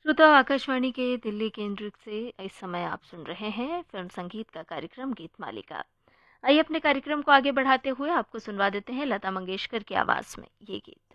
श्रोता आकाशवाणी के दिल्ली केंद्र से इस समय आप सुन रहे हैं फिल्म संगीत का कार्यक्रम गीत मालिका। आइए अपने कार्यक्रम को आगे बढ़ाते हुए आपको सुनवा देते हैं लता मंगेशकर की आवाज में ये गीत।